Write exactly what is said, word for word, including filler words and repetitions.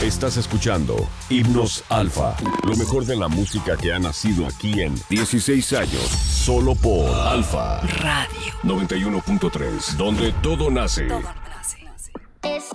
Estás escuchando Himnos Alfa, lo mejor de la música que ha nacido aquí en dieciséis años, solo por Alfa Radio noventa y uno punto tres, donde todo nace. Todo nace. Es